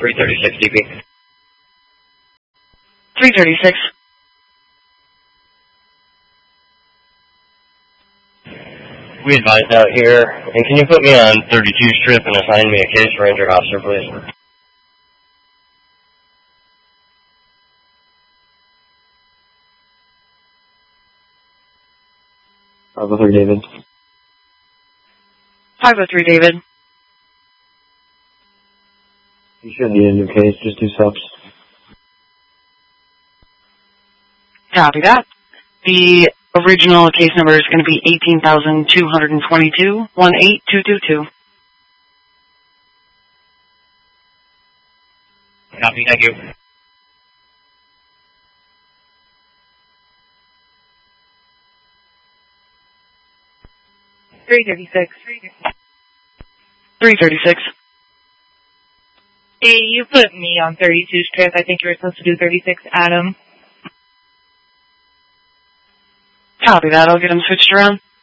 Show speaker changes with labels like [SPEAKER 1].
[SPEAKER 1] 336 DP.
[SPEAKER 2] 336.
[SPEAKER 1] We advised out here, and can you put me on 32 strip and assign me a case for injured officer, please? Bravo 3, David.
[SPEAKER 2] 503, David.
[SPEAKER 1] You shouldn't need a new case, just 2 steps.
[SPEAKER 2] Copy that. The original case number is going to be 18,222, 18222.
[SPEAKER 1] Copy, thank you.
[SPEAKER 3] Three 36.
[SPEAKER 2] 336.
[SPEAKER 3] Hey, you put me on 32 strip. I think you were supposed to do 36, Adam.
[SPEAKER 2] Copy that. I'll get him switched around.